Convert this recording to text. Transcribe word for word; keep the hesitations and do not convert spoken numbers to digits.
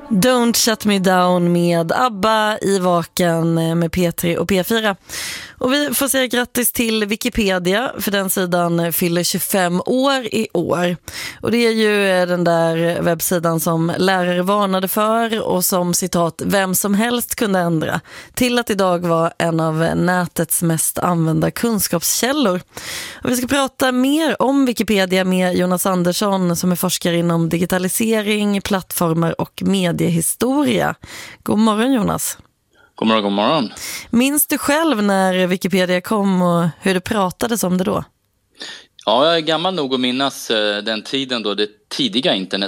Don't Shut Me Down med ABBA i Vaken med P tre och P fyra. Och vi får säga grattis till Wikipedia, för den sidan fyller tjugofem år i år. Och det är ju den där webbsidan som lärare varnade för och som citat vem som helst kunde ändra, till att idag vara en av nätets mest använda kunskapskällor. Och vi ska prata mer om Wikipedia med Jonas Andersson som är forskare inom digitalisering, plattformar och mediehistoria. God morgon Jonas. God morgon, god morgon. Minns du själv när Wikipedia kom och hur det pratades om det då? Ja, jag är gammal nog att minnas den tiden då det tidiga internet